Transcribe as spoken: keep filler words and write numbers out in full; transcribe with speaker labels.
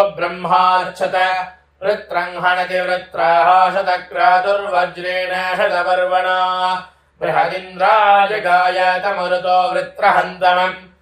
Speaker 1: ब्रह्मार्च्छत वृत्रम् हनति वृत्राः शतक्रातुर्वज्रेण शतपर्वणा बृहदिन्द्राजगाय तमरुतो वृत्रहन्तमम्